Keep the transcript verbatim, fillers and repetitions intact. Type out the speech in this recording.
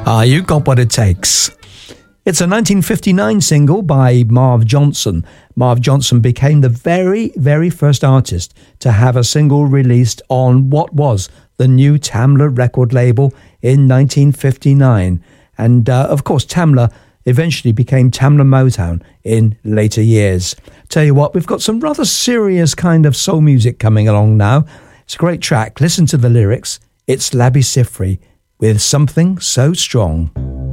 Ah, You Got What It Takes. It's a nineteen fifty-nine single by Marv Johnson. Marv Johnson became the very, very first artist to have a single released on what was the new Tamla record label in nineteen fifty-nine. And, uh, of course, Tamla eventually became Tamla Motown in later years. Tell you what, we've got some rather serious kind of soul music coming along now. It's a great track. Listen to the lyrics. It's Labi Siffre with Something So Strong.